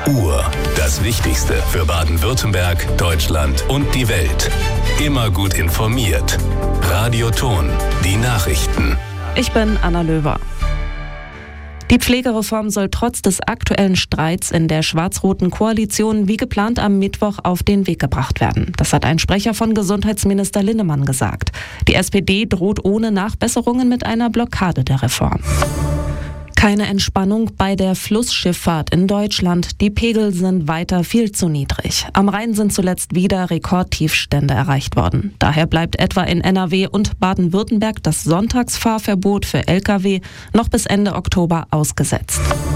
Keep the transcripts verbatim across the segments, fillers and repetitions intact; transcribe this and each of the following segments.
Uhr. Das Wichtigste für Baden-Württemberg, Deutschland und die Welt. Immer gut informiert. Radio Ton. Die Nachrichten. Ich bin Anna Löwer. Die Pflegereform soll trotz des aktuellen Streits in der schwarz-roten Koalition wie geplant am Mittwoch auf den Weg gebracht werden. Das hat ein Sprecher von Gesundheitsminister Linnemann gesagt. Die S P D droht ohne Nachbesserungen mit einer Blockade der Reform. Keine Entspannung bei der Flussschifffahrt in Deutschland. Die Pegel sind weiter viel zu niedrig. Am Rhein sind zuletzt wieder Rekordtiefstände erreicht worden. Daher bleibt etwa in N R W und Baden-Württemberg das Sonntagsfahrverbot für L K W noch bis Ende Oktober ausgesetzt.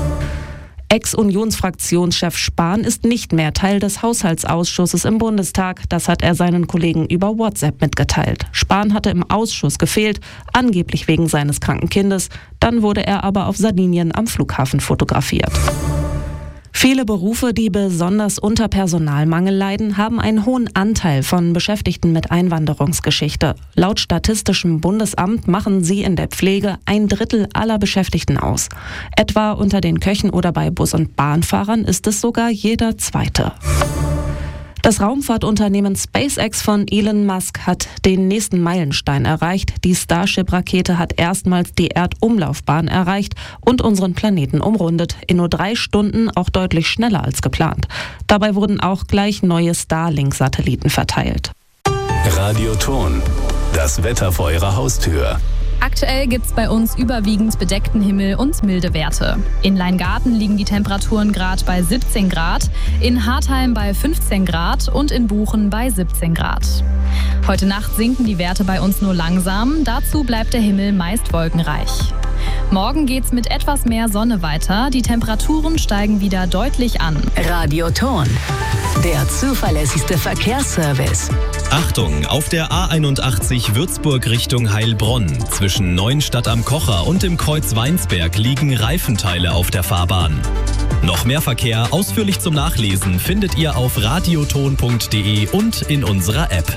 Ex-Unionsfraktionschef Spahn ist nicht mehr Teil des Haushaltsausschusses im Bundestag. Das hat er seinen Kollegen über WhatsApp mitgeteilt. Spahn hatte im Ausschuss gefehlt, angeblich wegen seines kranken Kindes. Dann wurde er aber auf Sardinien am Flughafen fotografiert. Viele Berufe, die besonders unter Personalmangel leiden, haben einen hohen Anteil von Beschäftigten mit Einwanderungsgeschichte. Laut Statistischem Bundesamt machen sie in der Pflege ein Drittel aller Beschäftigten aus. Etwa unter den Köchen oder bei Bus- und Bahnfahrern ist es sogar jeder Zweite. Das Raumfahrtunternehmen SpaceX von Elon Musk hat den nächsten Meilenstein erreicht. Die Starship-Rakete hat erstmals die Erdumlaufbahn erreicht und unseren Planeten umrundet. In nur drei Stunden auch deutlich schneller als geplant. Dabei wurden auch gleich neue Starlink-Satelliten verteilt. Radio Ton. Das Wetter vor Ihrer Haustür. Aktuell gibt's bei uns überwiegend bedeckten Himmel und milde Werte. In Leingarten liegen die Temperaturen gerade bei siebzehn Grad, in Hartheim bei fünfzehn Grad und in Buchen bei siebzehn Grad. Heute Nacht sinken die Werte bei uns nur langsam, dazu bleibt der Himmel meist wolkenreich. Morgen geht's mit etwas mehr Sonne weiter, die Temperaturen steigen wieder deutlich an. Radio Ton, der zuverlässigste Verkehrsservice. Achtung, auf der A einundachtzig Würzburg Richtung Heilbronn. Zwischen Neuenstadt am Kocher und dem Kreuz Weinsberg liegen Reifenteile auf der Fahrbahn. Noch mehr Verkehr ausführlich zum Nachlesen findet ihr auf radioton punkt de und in unserer App.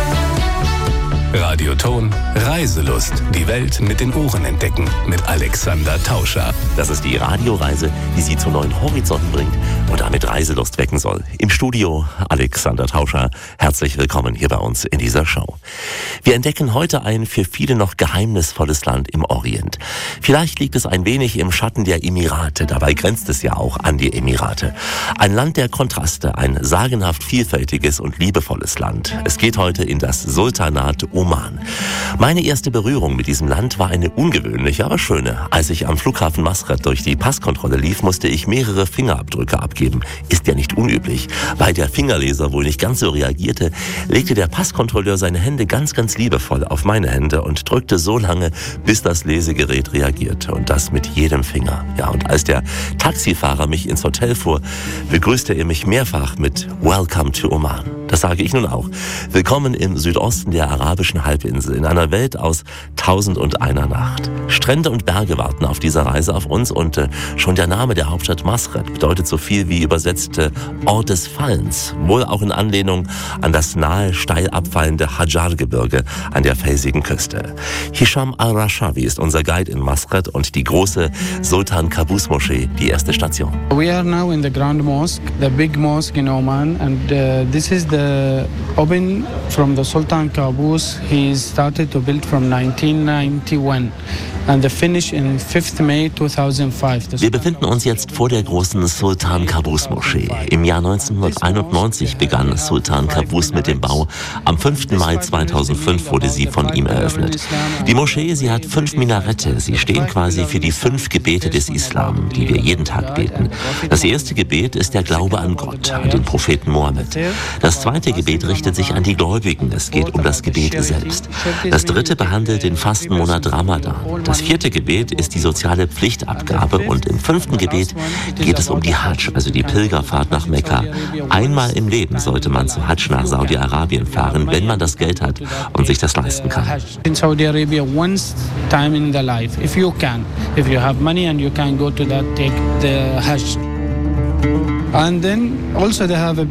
Radio Ton. Reiselust. Die Welt mit den Ohren entdecken. Mit Alexander Tauscher. Das ist die Radioreise, die Sie zu neuen Horizonten bringt und damit Reiselust wecken soll. Im Studio Alexander Tauscher. Herzlich willkommen hier bei uns in dieser Show. Wir entdecken heute ein für viele noch geheimnisvolles Land im Orient. Vielleicht liegt es ein wenig im Schatten der Emirate. Dabei grenzt es ja auch an die Emirate. Ein Land der Kontraste. Ein sagenhaft vielfältiges und liebevolles Land. Es geht heute in das Sultanat Oman. Meine erste Berührung mit diesem Land war eine ungewöhnliche, aber schöne. Als ich am Flughafen Maskat durch die Passkontrolle lief, musste ich mehrere Fingerabdrücke abgeben. Ist ja nicht unüblich. Weil der Fingerleser wohl nicht ganz so reagierte, legte der Passkontrolleur seine Hände ganz, ganz liebevoll auf meine Hände und drückte so lange, bis das Lesegerät reagierte. Und das mit jedem Finger. Ja, und als der Taxifahrer mich ins Hotel fuhr, begrüßte er mich mehrfach mit Welcome to Oman. Das sage ich nun auch. Willkommen im Südosten der arabischen Halbinsel, in einer Welt aus Tausend und einer Nacht. Strände und Berge warten auf dieser Reise auf uns und äh, schon der Name der Hauptstadt Maskat bedeutet so viel wie übersetzt äh, Ort des Fallens, wohl auch in Anlehnung an das nahe, steil abfallende Hajar-Gebirge an der felsigen Küste. Hisham al-Rashawi ist unser Guide in Maskat und die große Sultan Qaboos Moschee, die erste Station. We are now in the Grand Mosque, the big mosque in Oman, and uh, this is the open from the Sultan Qaboos. He started to build from nineteen ninety-one. And the finish in fifth May two thousand five. Wir befinden uns jetzt vor der großen Sultan Qaboos Moschee. Im Jahr neunzehnhunderteinundneunzig begann Sultan Qaboos mit dem Bau. Am fünften Mai zweitausendfünf wurde sie von ihm eröffnet. Die Moschee, sie hat fünf Minarette. Sie stehen quasi für die fünf Gebete des Islam, die wir jeden Tag beten. Das erste Gebet ist der Glaube an Gott, an den Propheten Mohammed. Das zweite Gebet richtet sich an die Gläubigen. Es geht um das Gebet selbst. Das dritte behandelt den Fastenmonat Ramadan. Das vierte Gebet ist die soziale Pflichtabgabe und im fünften Gebet geht es um die Hajj, also die Pilgerfahrt nach Mekka. Einmal im Leben sollte man zu Hajj nach Saudi-Arabien fahren, wenn man das Geld hat und sich das leisten kann. In Saudi Arabia, once time in the life, if you can, if you have money and you can go to that, take the Hajj. And then also they have a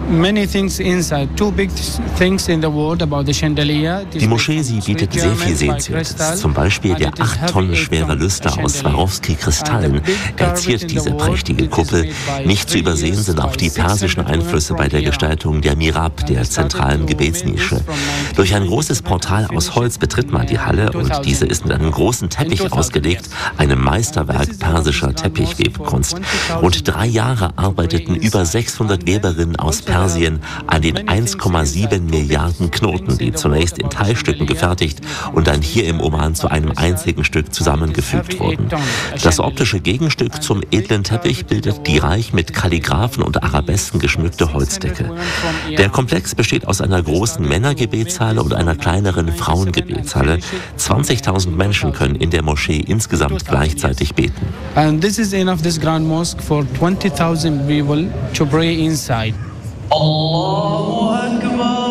many things inside. Two big things in the world about the chandelier. Die Moschee, sie bietet sehr viel Sehenswertes. Zum Beispiel der acht Tonnen schwere Lüster aus Swarovski-Kristallen erziert diese prächtige Kuppel. Nicht zu übersehen sind auch die persischen Einflüsse bei der Gestaltung der Mirab, der zentralen Gebetsnische. Durch ein großes Portal aus Holz betritt man die Halle und diese ist mit einem großen Teppich ausgelegt, einem Meisterwerk persischer Teppichwebkunst. Rund drei Jahre arbeiteten über sechshundert Weberinnen aus Persien an den eins Komma sieben Milliarden Knoten, die zunächst in Teilstücken gefertigt und dann hier im Oman zu einem einzigen Stück zusammengefügt wurden. Das optische Gegenstück zum edlen Teppich bildet die reich mit Kalligraphen und Arabesken geschmückte Holzdecke. Der Komplex besteht aus einer großen Männergebetshalle und einer kleineren Frauengebetshalle. zwanzigtausend Menschen können in der Moschee insgesamt gleichzeitig beten. And this is enough, this grand mosque, for twenty thousand people to pray inside. Allahu Akbar.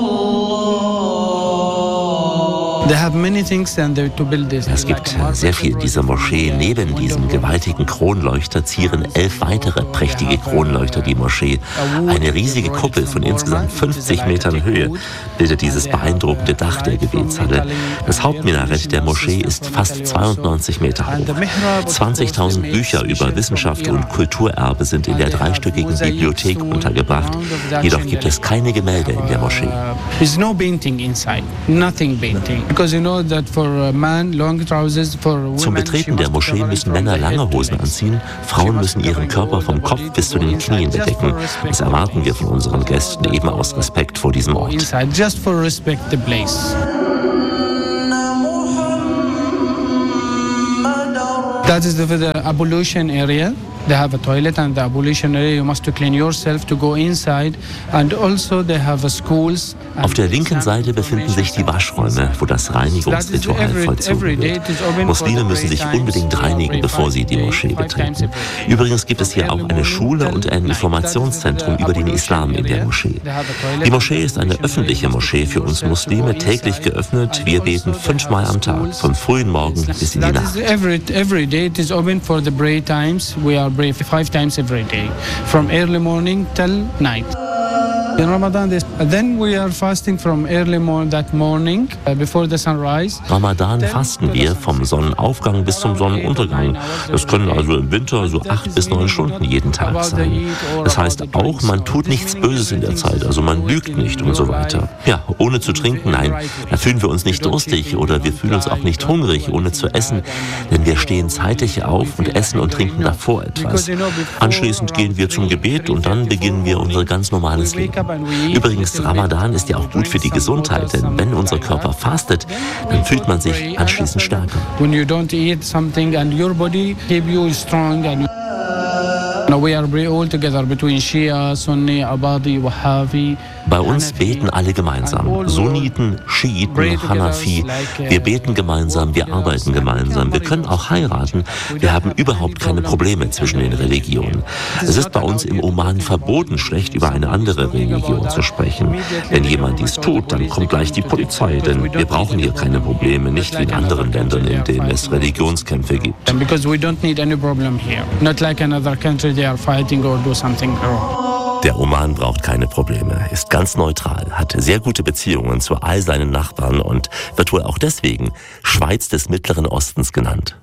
Es gibt sehr viel in dieser Moschee. Neben diesem gewaltigen Kronleuchter zieren elf weitere prächtige Kronleuchter die Moschee. Eine riesige Kuppel von insgesamt fünfzig Metern Höhe bildet dieses beeindruckende Dach der Gebetshalle. Das Hauptminarett der Moschee ist fast zweiundneunzig Meter hoch. zwanzigtausend Bücher über Wissenschaft und Kulturerbe sind in der dreistöckigen Bibliothek untergebracht. Jedoch gibt es keine Gemälde in der Moschee. Zum Betreten der Moschee müssen Männer lange Hosen anziehen, Frauen müssen ihren Körper vom Kopf bis zu den Knien bedecken. Das erwarten wir von unseren Gästen eben aus Respekt vor diesem Ort. That is the, the ablution area. They have a toilet and the ablution area. You must clean yourself to go inside. And also they have schools. Auf der linken Seite befinden sich die Waschräume, wo das Reinigungsritual vollzogen wird. Muslime müssen sich unbedingt reinigen, bevor sie die Moschee betreten. Übrigens gibt es hier auch eine Schule und ein Informationszentrum über den Islam in der Moschee. Die Moschee ist eine öffentliche Moschee für uns Muslime, täglich geöffnet. Wir beten fünfmal am Tag, vom frühen Morgen bis in die Nacht. Every day it is open for the prayer times. We are praying five times every day, from early morning till night. In Ramadan, then we are fasting from early morning that morning uh, before the sunrise. Ramadan fasten wir vom Sonnenaufgang bis zum Sonnenuntergang. Das können also im Winter so acht bis neun Stunden jeden Tag sein. Das heißt auch, man tut nichts Böses in der Zeit, also man lügt nicht und so weiter. Ja, ohne zu trinken, nein, da fühlen wir uns nicht durstig oder wir fühlen uns auch nicht hungrig, ohne zu essen, denn wir stehen zeitig auf und essen und trinken davor etwas. Anschließend gehen wir zum Gebet und dann beginnen wir unser ganz normales Leben. Übrigens, Ramadan ist ja auch gut für die Gesundheit, denn wenn unser Körper fastet, dann fühlt man sich anschließend stärker. When you don't eat something and your body keep you strong and we are all together between Shia, Sunni, Abadi, Wahhabi. Bei uns beten alle gemeinsam. Sunniten, Schiiten, Hanafi. Wir beten gemeinsam, wir arbeiten gemeinsam. Wir können auch heiraten. Wir haben überhaupt keine Probleme zwischen den Religionen. Es ist bei uns im Oman verboten, schlecht über eine andere Religion zu sprechen. Wenn jemand dies tut, dann kommt gleich die Polizei, denn wir brauchen hier keine Probleme, nicht wie in anderen Ländern, in denen es Religionskämpfe gibt. Because we don't need any problem here. Not like another country they are fighting or do something wrong. Der Oman braucht keine Probleme, ist ganz neutral, hat sehr gute Beziehungen zu all seinen Nachbarn und wird wohl auch deswegen Schweiz des Mittleren Ostens genannt.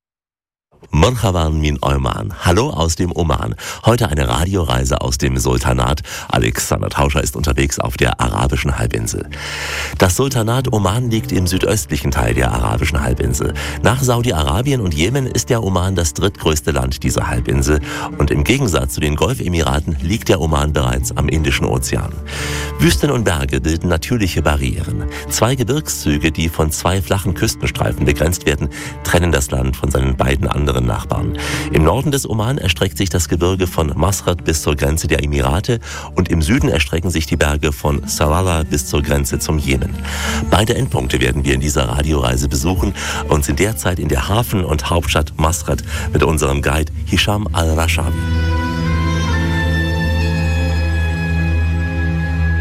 Marhaban min Oman. Hallo aus dem Oman. Heute eine Radioreise aus dem Sultanat. Alexander Tauscher ist unterwegs auf der arabischen Halbinsel. Das Sultanat Oman liegt im südöstlichen Teil der arabischen Halbinsel. Nach Saudi-Arabien und Jemen ist der Oman das drittgrößte Land dieser Halbinsel. Und im Gegensatz zu den Golfemiraten liegt der Oman bereits am Indischen Ozean. Wüsten und Berge bilden natürliche Barrieren. Zwei Gebirgszüge, die von zwei flachen Küstenstreifen begrenzt werden, trennen das Land von seinen beiden anderen Nachbarn. Im Norden des Oman erstreckt sich das Gebirge von Masrat bis zur Grenze der Emirate und im Süden erstrecken sich die Berge von Salalah bis zur Grenze zum Jemen. Beide Endpunkte werden wir in dieser Radioreise besuchen und sind derzeit in der Hafen- und Hauptstadt Masrat mit unserem Guide Hisham Al-Rashawi.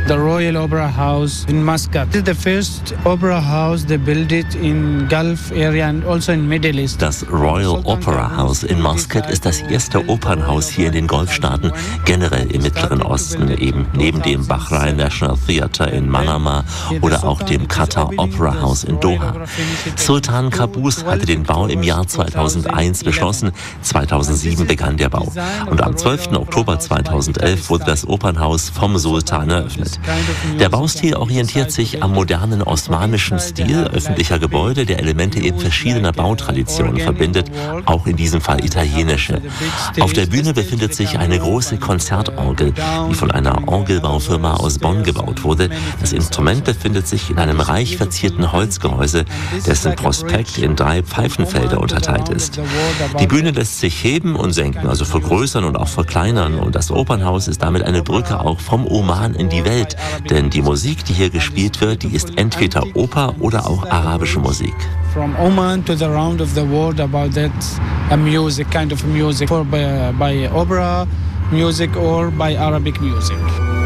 The Royal Opera House in Muscat. This is the first opera house they built it in Gulf area and also in Middle East. Das Royal Opera House in Muscat ist das erste Opernhaus hier in den Golfstaaten, generell im Mittleren Osten, eben neben dem Bahrain National Theatre in Manama oder auch dem Qatar Opera House in Doha. Sultan Qaboos hatte den Bau im Jahr zweitausendeins beschlossen, zweitausendsieben begann der Bau und am zwölften Oktober zweitausendelf wurde das Opernhaus vom Sultan eröffnet. Der Baustil orientiert sich am modernen osmanischen Stil öffentlicher Gebäude, der Elemente eben verschiedener Bautraditionen verbindet, auch in diesem Fall italienische. Auf der Bühne befindet sich eine große Konzertorgel, die von einer Orgelbaufirma aus Bonn gebaut wurde. Das Instrument befindet sich in einem reich verzierten Holzgehäuse, dessen Prospekt in drei Pfeifenfelder unterteilt ist. Die Bühne lässt sich heben und senken, also vergrößern und auch verkleinern, und das Opernhaus ist damit eine Brücke auch vom Oman in die Welt. Denn die Musik, die hier gespielt wird, die ist entweder Oper oder auch arabische Musik. From Oman to the round of the world about that a music, kind of music, or by, by opera music or by Arabic music.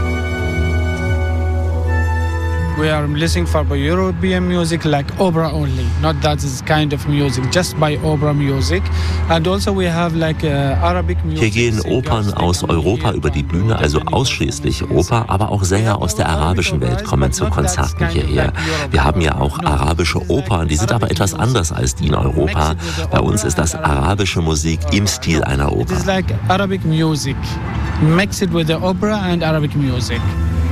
We are listening for European music like opera only, not that is kind of music, just by opera music. And also we have like uh, Arabic music. Hier gehen Opern aus Europa über die Bühne, also ausschließlich Oper, aber auch Sänger aus der arabischen Welt kommen zu Konzerten hierher. Wir haben ja auch arabische Opern, die sind aber etwas anders als die in Europa. Bei uns ist das arabische Musik im Stil einer Oper. It is like Arabic music, mix it with the opera and Arabic music.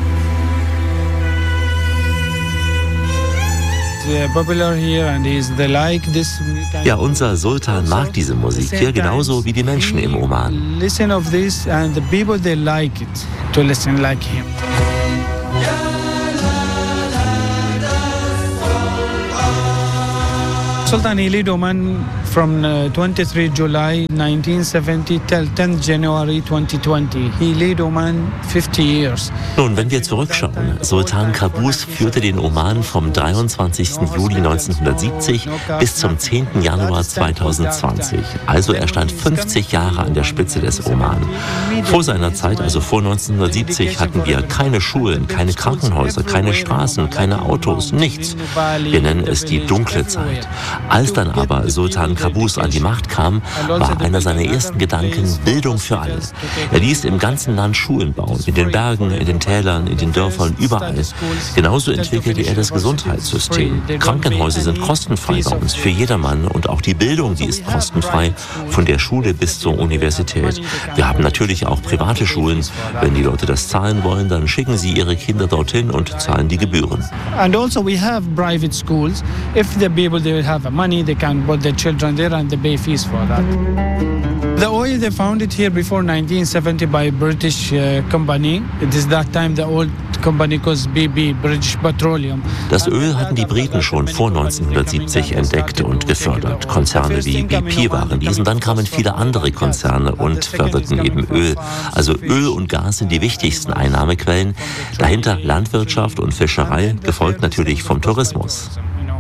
Ja, unser Sultan mag diese Musik hier genauso wie die Menschen im Oman. Listen of this and the people they like it to listen like him. Sultan he lead Oman from uh, twenty-third July nineteen seventy till tenth January twenty twenty. He lead Oman fifty years. Nun, wenn wir zurückschauen, Sultan Qaboos führte den Oman vom dreiundzwanzigsten Juli neunzehnhundertsiebzig bis zum zehnten Januar zweitausendzwanzig. Also er stand fünfzig Jahre an der Spitze des Oman. Vor seiner Zeit, also vor neunzehnhundertsiebzig, hatten wir keine Schulen, keine Krankenhäuser, keine Straßen, keine Autos, nichts. Wir nennen es die dunkle Zeit. Als dann aber Sultan Qaboos an die Macht kam, war einer seiner ersten Gedanken Bildung für alle. Er ließ im ganzen Land Schulen bauen, in den Bergen, in den Tälern, in den Dörfern, überall. Genauso entwickelte er das Gesundheitssystem. Krankenhäuser sind kostenfrei bei uns, für jedermann, und auch die Bildung, die ist kostenfrei, von der Schule bis zur Universität. Wir haben natürlich auch private Schulen. Wenn die Leute das zahlen wollen, dann schicken sie ihre Kinder dorthin und zahlen die Gebühren. And also we have private schools. If the people they have money, they can put their children there and they pay fees for that. The oil they found it here before nineteen seventy by British uh, company. It is that time the old company called B P, British Petroleum. Das Öl hatten die Briten schon vor neunzehnhundertsiebzig entdeckt und gefördert. Konzerne wie B P waren diesen, dann kamen viele andere Konzerne und förderten eben Öl. Also Öl und Gas sind die wichtigsten Einnahmequellen. Dahinter Landwirtschaft und Fischerei, gefolgt natürlich vom Tourismus.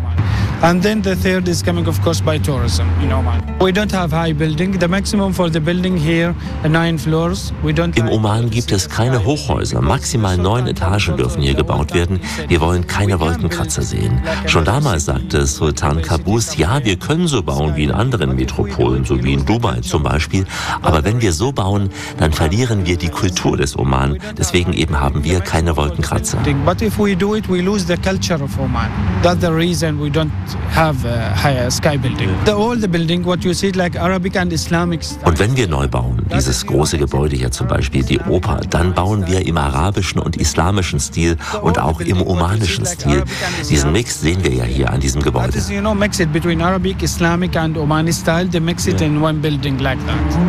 And then the third is coming, of course, by tourism in Oman. We don't have high building. The maximum for the building here, nine floors. We don't. Im Oman gibt es keine Hochhäuser. Maximal neun Etagen dürfen hier gebaut werden. Wir wollen keine Wolkenkratzer sehen. Schon damals sagte Sultan Qaboos, ja, wir können so bauen wie in anderen Metropolen, so wie in Dubai zum Beispiel. Aber wenn wir so bauen, dann verlieren wir die Kultur des Oman. Deswegen eben haben wir keine Wolkenkratzer. But if we do it, we lose the culture of Oman. That's the reason we don't have a higher sky building. The old building, what you see like Arabic and Islamic style. Und wenn wir neu bauen, dieses große Gebäude hier zum Beispiel, die Oper, dann bauen wir im arabischen und islamischen Stil und auch im omanischen Stil. Diesen Mix sehen wir ja hier an diesem Gebäude. That is, you know, mix it between Arabic, Islamic and Omani style. They mix it in one building like that.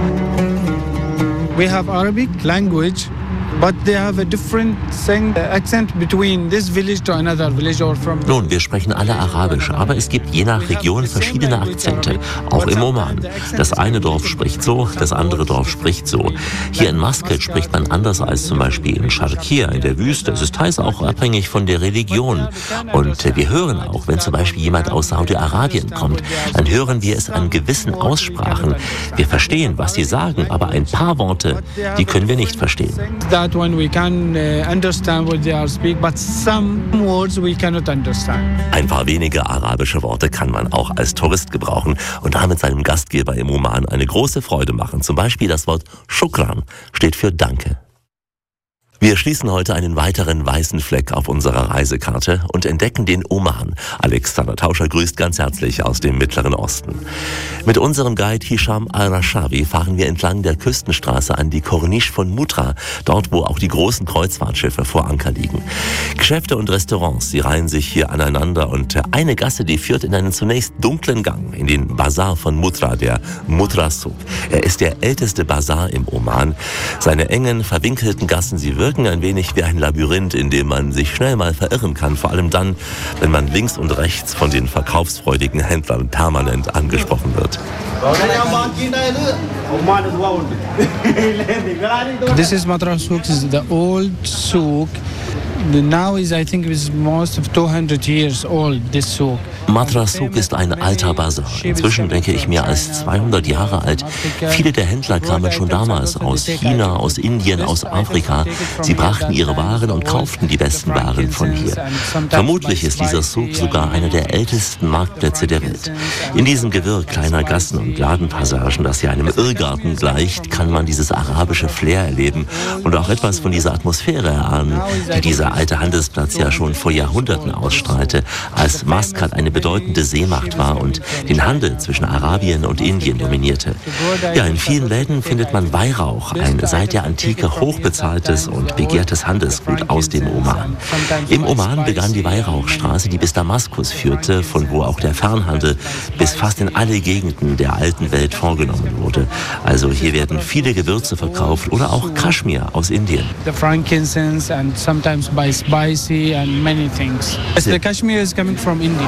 We have Arabic language. But they have a different accent between this village to another village or from. Nun, wir sprechen alle Arabisch, aber es gibt je nach Region verschiedene Akzente, auch im Oman. Das eine Dorf spricht so, das andere Dorf spricht so. Hier in Muscat spricht man anders als zum Beispiel in Sharqiya, in der Wüste. Es ist teils auch abhängig von der Religion. Und wir hören auch, wenn zum Beispiel jemand aus Saudi-Arabien kommt, dann hören wir es an gewissen Aussprachen. Wir verstehen, was sie sagen, aber ein paar Worte, die können wir nicht verstehen. that one we can uh, understand what they are speak, but some words we cannot understand. Ein paar wenige arabische Worte kann man auch als Tourist gebrauchen und damit seinem Gastgeber im Oman eine große Freude machen. Zum Beispiel das Wort Shukran steht für Danke. Wir schließen heute einen weiteren weißen Fleck auf unserer Reisekarte und entdecken den Oman. Alexander Tauscher grüßt ganz herzlich aus dem Mittleren Osten. Mit unserem Guide Hisham Al-Rashawi fahren wir entlang der Küstenstraße an die Corniche von Mutra, dort wo auch die großen Kreuzfahrtschiffe vor Anker liegen. Geschäfte und Restaurants, sie reihen sich hier aneinander und eine Gasse, die führt in einen zunächst dunklen Gang in den Bazar von Mutra, der Mutra Souk. Er ist der älteste Bazar im Oman. Seine engen, verwinkelten Gassen, sie wirken ein wenig wie ein Labyrinth, in dem man sich schnell mal verirren kann, vor allem dann, wenn man links und rechts von den verkaufsfreudigen Händlern permanent angesprochen wird. This is Mutra Souk, is the old souk. Now is, I think, is most of two hundred years old, this souk. Mutra Souk ist ein alter Bazar. Inzwischen denke ich mehr als zweihundert Jahre alt. Viele der Händler kamen schon damals aus China, aus Indien, aus Afrika. Sie brachten ihre Waren und kauften die besten Waren von hier. Vermutlich ist dieser Souk sogar einer der ältesten Marktplätze der Welt. In diesem Gewirr kleiner Gassen und Ladenpassagen, das ja einem Irrgarten gleicht, kann man dieses arabische Flair erleben und auch etwas von dieser Atmosphäre erahnen, die dieser alte Handelsplatz ja schon vor Jahrhunderten ausstrahlte, als Maskat eine bedeutende Seemacht war und den Handel zwischen Arabien und Indien dominierte. Ja, in vielen Läden findet man Weihrauch, ein seit der Antike hochbezahltes und begehrtes Handelsgut aus dem Oman. Im Oman begann die Weihrauchstraße, die bis Damaskus führte, von wo auch der Fernhandel bis fast in alle Gegenden der alten Welt vorgenommen wurde. Also hier werden viele Gewürze verkauft oder auch Kaschmir aus Indien. The frankincense and sometimes by spicy and many things. The Kashmir is coming from India.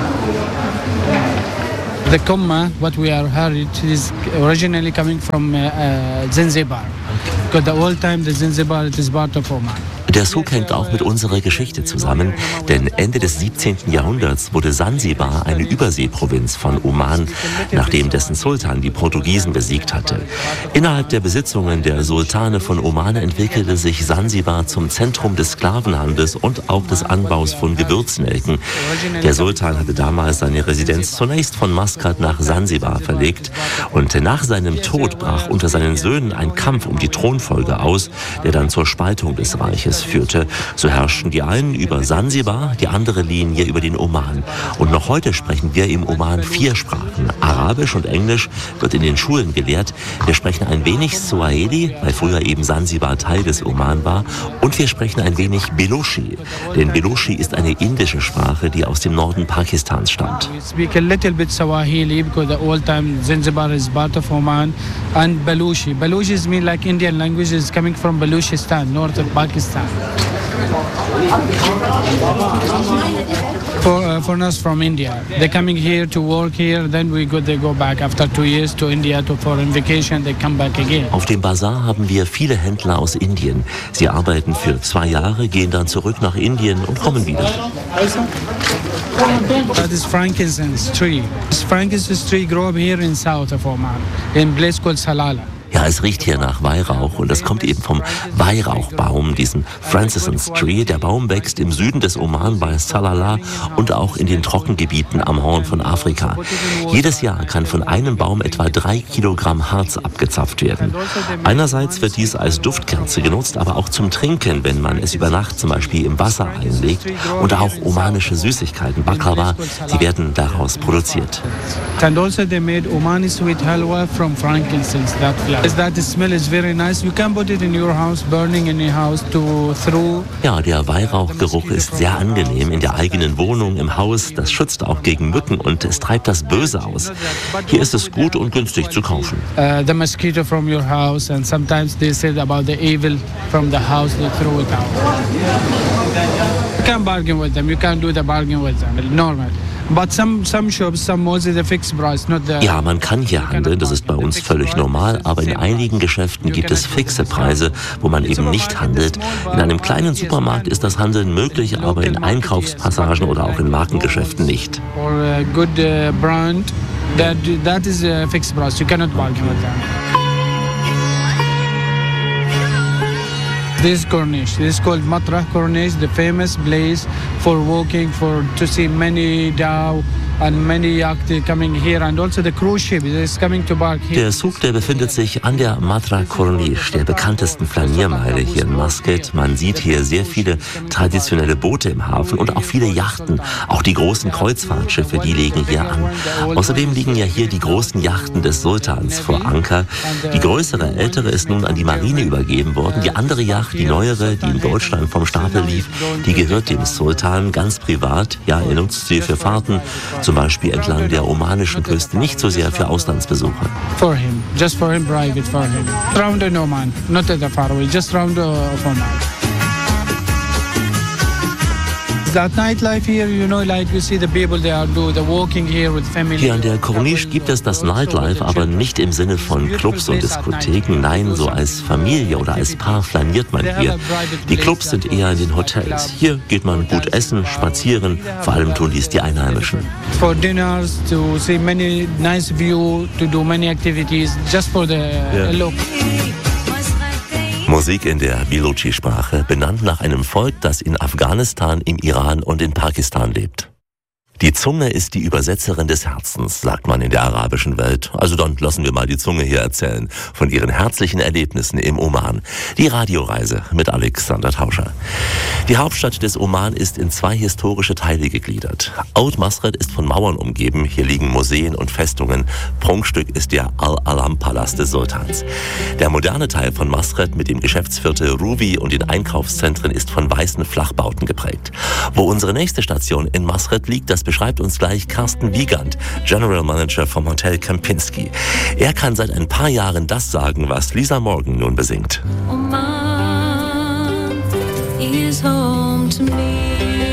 The Kumma, what we are heard, it is originally coming from uh, uh, Zanzibar. Because the old time the Zanzibar it is part of Oman. Der Souk hängt auch mit unserer Geschichte zusammen, denn Ende des siebzehnten Jahrhunderts wurde Sansibar eine Überseeprovinz von Oman, nachdem dessen Sultan die Portugiesen besiegt hatte. Innerhalb der Besitzungen der Sultane von Oman entwickelte sich Sansibar zum Zentrum des Sklavenhandels und auch des Anbaus von Gewürznelken. Der Sultan hatte damals seine Residenz zunächst von Maskat nach Sansibar verlegt und nach seinem Tod brach unter seinen Söhnen ein Kampf um die Thronfolge aus, der dann zur Spaltung des Reiches führte. So herrschten die einen über Sansibar, die andere Linie über den Oman. Und noch heute sprechen wir im Oman vier Sprachen. Arabisch und Englisch wird in den Schulen gelehrt. Wir sprechen ein wenig Swahili, weil früher eben Sansibar Teil des Oman war. Und wir sprechen ein wenig Belushi. Denn Belushi ist eine indische Sprache, die aus dem Norden Pakistans stammt. We speak a little bit Swahili because the old time Zanzibar is part of Oman, and Baluchi. Baluchi is mean like Indian language is coming from Baluchistan, north of Pakistan. For uh, foreigners from India, they're coming here to work here. Then we go, they go back after two years to India to for vacation. They come back again. Auf dem Bazar haben wir viele Händler aus Indien. Sie arbeiten für zwei Jahre, gehen dann zurück nach Indien und kommen wieder. That is frankincense tree. This frankincense tree grow up here in south of Oman, in a place called Salalah. Ja, es riecht hier nach Weihrauch und das kommt eben vom Weihrauchbaum, diesem Frankincense Tree. Der Baum wächst im Süden des Oman bei Salalah und auch in den Trockengebieten am Horn von Afrika. Jedes Jahr kann von einem Baum etwa drei Kilogramm Harz abgezapft werden. Einerseits wird dies als Duftkerze genutzt, aber auch zum Trinken, wenn man es über Nacht zum Beispiel im Wasser einlegt. Und auch omanische Süßigkeiten, Baklava, sie werden daraus produziert. And also they made Omani sweet halwa from frankincense, that flower. That smell is very nice. You can put it in your house, burning in your house to through. Ja, der Weihrauchgeruch ist sehr angenehm in der eigenen Wohnung, im Haus. Das schützt auch gegen Mücken und es treibt das Böse aus. Hier ist es gut und günstig zu kaufen. Uh, the mosquito from your house, and sometimes they said about the evil from the house, they throw it out. You can bargain with them. You can do the bargain with them. Normal. But some, some shops, some malls is a fixed price, not the. Ja, man kann hier handeln, das ist bei uns völlig normal, aber in einigen Geschäften gibt es fixe Preise, wo man eben nicht handelt. In einem kleinen Supermarkt ist das Handeln möglich, aber in Einkaufspassagen oder auch in Markengeschäften nicht. Or a good uh, brand, that, that is a fixed price, you cannot bargain with them. This is Corniche. This is called Matrah Corniche, the famous place for walking, for to see many dhow and many yachts coming here, and also the cruise ship is coming to park here. Der Souk, der befindet sich an der Matrah Corniche, der bekanntesten Flaniermeile hier in Muscat. Man sieht hier sehr viele traditionelle Boote im Hafen und auch viele Yachten. Auch die großen Kreuzfahrtschiffe, die legen hier an. Außerdem liegen ja hier die großen Yachten des Sultans vor Anker. Die größere, ältere ist nun an die Marine übergeben worden. Die andere Yacht, die neuere, die in Deutschland vom Stapel lief, die gehört dem Sultan ganz privat. Ja, er nutzt sie für Fahrten, zum Beispiel entlang der omanischen Küste, nicht so sehr für Auslandsbesucher. For him, just for him, private for him. Round in Oman, not at the far away, just round uh, of Oman. That nightlife here, you know, like you see the people, they are do the walking here with family. Hier an der Corniche gibt es das Nightlife, aber nicht im Sinne von Clubs und Diskotheken. Nein, so als Familie oder als Paar flaniert man hier. Die Clubs sind eher in den Hotels. Hier geht man gut essen, spazieren. Vor allem tun dies die Einheimischen. For dinners, to see many nice view, to do many activities, just for the yeah. look. Musik in der Bilochi-Sprache, benannt nach einem Volk, das in Afghanistan, im Iran und in Pakistan lebt. Die Zunge ist die Übersetzerin des Herzens, sagt man in der arabischen Welt. Also dann lassen wir mal die Zunge hier erzählen von ihren herzlichen Erlebnissen im Oman. Die Radioreise mit Alexander Tauscher. Die Hauptstadt des Oman ist in zwei historische Teile gegliedert. Old Muscat ist von Mauern umgeben. Hier liegen Museen und Festungen. Prunkstück ist der Al-Alam-Palast des Sultans. Der moderne Teil von Muscat mit dem Geschäftsviertel Ruby und den Einkaufszentren ist von weißen Flachbauten geprägt. Wo unsere nächste Station in Muscat liegt, das beschreibt uns gleich Carsten Wiegand, General Manager vom Hotel Kempinski. Er kann seit ein paar Jahren das sagen, was Lisa Morgan nun besingt. Oman is home to me.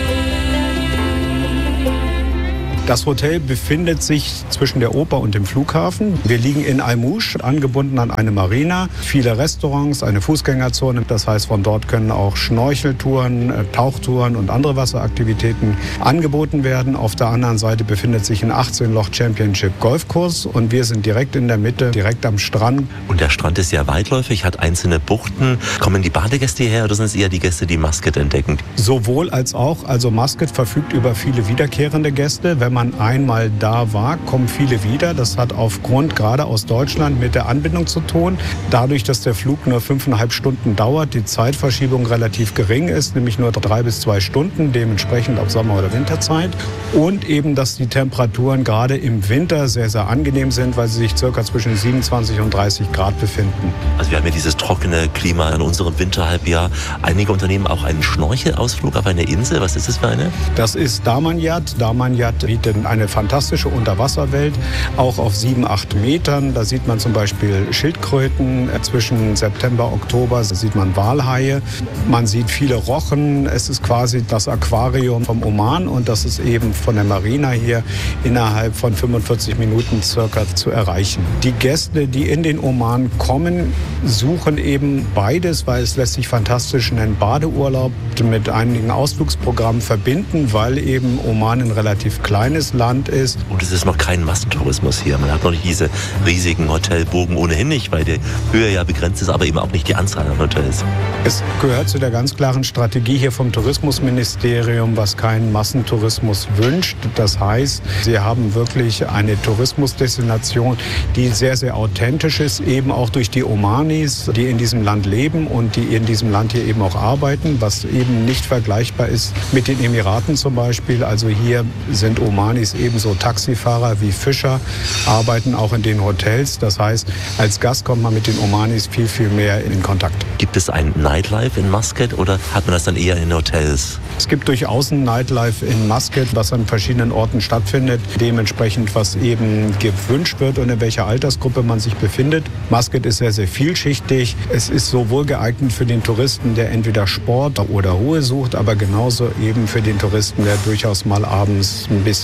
Das Hotel befindet sich zwischen der Oper und dem Flughafen. Wir liegen in Al-Moush, angebunden an eine Marina, viele Restaurants, eine Fußgängerzone. Das heißt, von dort können auch Schnorcheltouren, Tauchtouren und andere Wasseraktivitäten angeboten werden. Auf der anderen Seite befindet sich ein achtzehn Loch Championship Golfkurs und wir sind direkt in der Mitte, direkt am Strand. Und der Strand ist sehr weitläufig, hat einzelne Buchten. Kommen die Badegäste hierher oder sind es eher die Gäste, die Muscat entdecken? Sowohl als auch. Also Muscat verfügt über viele wiederkehrende Gäste. Wenn man man einmal da war, kommen viele wieder. Das hat aufgrund gerade aus Deutschland mit der Anbindung zu tun. Dadurch, dass der Flug nur fünfeinhalb Stunden dauert, die Zeitverschiebung relativ gering ist, nämlich nur drei bis zwei Stunden, dementsprechend auf Sommer- oder Winterzeit. Und eben, dass die Temperaturen gerade im Winter sehr, sehr angenehm sind, weil sie sich circa zwischen siebenundzwanzig und dreißig Grad befinden. Also wir haben ja dieses trockene Klima in unserem Winterhalbjahr. Einige Unternehmen auch einen Schnorchelausflug auf eine Insel. Was ist das für eine? Das ist Damaniyat. Damaniyat bietet eine fantastische Unterwasserwelt, auch auf sieben, acht Metern. Da sieht man zum Beispiel Schildkröten. Zwischen September, Oktober sieht man Walhaie. Man sieht viele Rochen. Es ist quasi das Aquarium vom Oman und das ist eben von der Marina hier innerhalb von fünfundvierzig Minuten circa zu erreichen. Die Gäste, die in den Oman kommen, suchen eben beides, weil es lässt sich fantastisch einen Badeurlaub mit einigen Ausflugsprogrammen verbinden, weil eben Oman ein relativ kleines Land ist. Und es ist noch kein Massentourismus hier. Man hat noch nicht diese riesigen Hotelbogen, ohnehin nicht, weil die Höhe ja begrenzt ist, aber eben auch nicht die Anzahl an Hotels. Es gehört zu der ganz klaren Strategie hier vom Tourismusministerium, was keinen Massentourismus wünscht. Das heißt, sie haben wirklich eine Tourismusdestination, die sehr, sehr authentisch ist, eben auch durch die Omanis, die in diesem Land leben und die in diesem Land hier eben auch arbeiten, was eben nicht vergleichbar ist mit den Emiraten zum Beispiel. Also hier sind Omanis ebenso Taxifahrer wie Fischer, arbeiten auch in den Hotels. Das heißt, als Gast kommt man mit den Omanis viel, viel mehr in Kontakt. Gibt es ein Nightlife in Muscat oder hat man das dann eher in Hotels? Es gibt durchaus ein Nightlife in Muscat, was an verschiedenen Orten stattfindet, dementsprechend was eben gewünscht wird und in welcher Altersgruppe man sich befindet. Muscat ist sehr, sehr vielschichtig. Es ist sowohl geeignet für den Touristen, der entweder Sport oder Ruhe sucht, aber genauso eben für den Touristen, der durchaus mal abends ein bisschen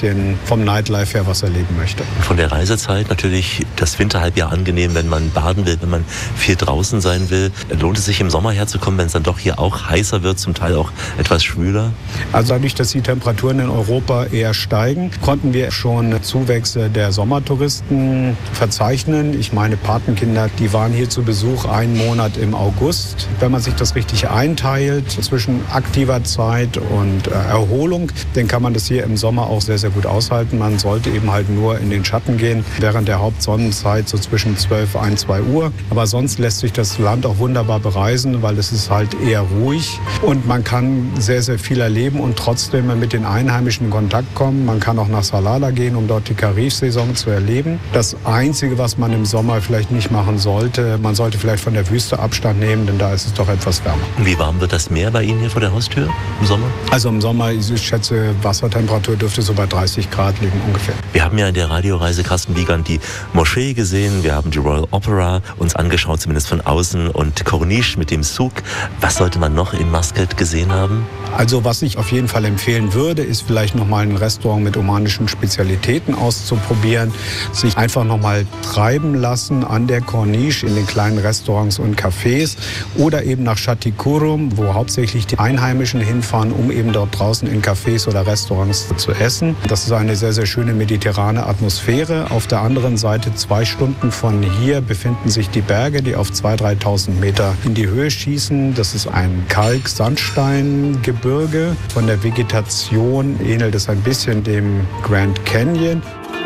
bisschen vom Nightlife her was erleben möchte. Von der Reisezeit natürlich das Winterhalbjahr angenehm, wenn man baden will, wenn man viel draußen sein will. Lohnt es sich im Sommer herzukommen, wenn es dann doch hier auch heißer wird, zum Teil auch etwas schwüler? Also dadurch, dass die Temperaturen in Europa eher steigen, konnten wir schon Zuwächse der Sommertouristen verzeichnen. Ich meine, Patenkinder, die waren hier zu Besuch einen Monat im August. Wenn man sich das richtig einteilt zwischen aktiver Zeit und äh, Erholung, dann kann man das hier im Sommer auch sehr, sehr gut aushalten. Man sollte eben halt nur in den Schatten gehen, während der Hauptsonnenzeit so zwischen zwölf, eins, zwei Uhr. Aber sonst lässt sich das Land auch wunderbar bereisen, weil es ist halt eher ruhig und man kann sehr, sehr viel erleben und trotzdem mit den Einheimischen in Kontakt kommen. Man kann auch nach Salalah gehen, um dort die Karif-Saison zu erleben. Das Einzige, was man im Sommer vielleicht nicht machen sollte, man sollte vielleicht von der Wüste Abstand nehmen, denn da ist es doch etwas wärmer. Wie warm wird das Meer bei Ihnen hier vor der Haustür im Sommer? Also im Sommer, ich schätze, Wassertemperatur dürfte so bei dreißig Grad liegen ungefähr. Wir haben ja in der Radioreise Carsten Wiegand die Moschee gesehen, wir haben die Royal Opera uns angeschaut, zumindest von außen, und Corniche mit dem Souk. Was sollte man noch in Muscat gesehen haben? Also was ich auf jeden Fall empfehlen würde, ist vielleicht nochmal ein Restaurant mit omanischen Spezialitäten auszuprobieren, sich einfach nochmal treiben lassen an der Corniche in den kleinen Restaurants und Cafés oder eben nach Chatikurum, wo hauptsächlich die Einheimischen hinfahren, um eben dort draußen in Cafés oder Restaurants zu essen. Das ist eine sehr, sehr schöne mediterrane Atmosphäre. Auf der anderen Seite, zwei Stunden von hier, befinden sich die Berge, die auf zweitausend, dreitausend Meter in die Höhe schießen. Das ist ein Kalk-Sandsteingebirge. Von der Vegetation ähnelt es ein bisschen dem Grand Canyon.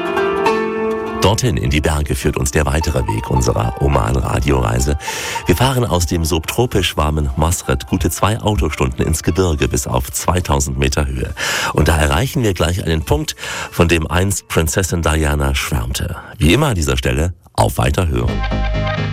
Dorthin in die Berge führt uns der weitere Weg unserer Oman-Radioreise. Wir fahren aus dem subtropisch warmen Masret gute zwei Autostunden ins Gebirge bis auf zweitausend Meter Höhe. Und da erreichen wir gleich einen Punkt, von dem einst Prinzessin Diana schwärmte. Wie immer an dieser Stelle, auf Weiterhören.